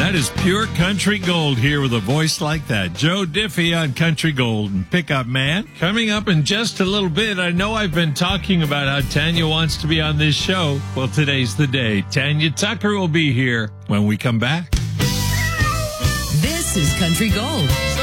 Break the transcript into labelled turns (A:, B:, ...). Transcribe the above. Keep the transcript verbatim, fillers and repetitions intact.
A: That is pure country gold here with a voice like that. Joe Diffie on Country Gold and Pickup Man. Coming up in just a little bit, I know I've been talking about how Tanya wants to be on this show. Well, today's the day. Tanya Tucker will be here when we come back.
B: This is Country Gold.